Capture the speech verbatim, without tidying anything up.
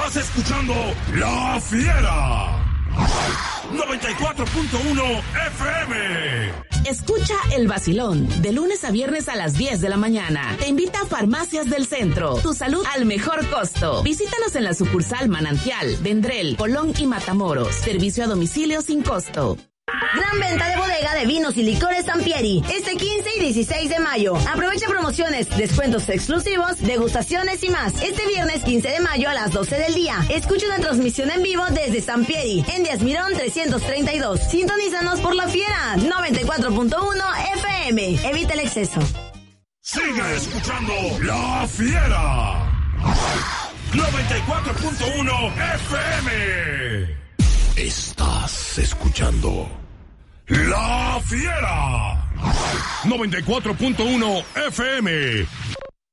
Estás escuchando La Fiera. noventa y cuatro punto uno F M. Escucha El Vacilón de lunes a viernes a las diez de la mañana. Te invita a Farmacias del Centro. Tu salud al mejor costo. Visítanos en la sucursal Manantial, Vendrell, Colón y Matamoros. Servicio a domicilio sin costo. Gran venta de bodega de vinos y licores Sampieri, este quince y dieciséis de mayo. Aprovecha promociones, descuentos exclusivos, degustaciones y más. Este viernes quince de mayo a las doce del día. Escucha una transmisión en vivo desde Sampieri, en Díaz Mirón trescientos treinta y dos. Sintonízanos por La Fiera, noventa y cuatro punto uno F M. Evita el exceso. Sigue escuchando La Fiera. noventa y cuatro punto uno F M. Estás escuchando La Fiera. noventa y cuatro punto uno F M.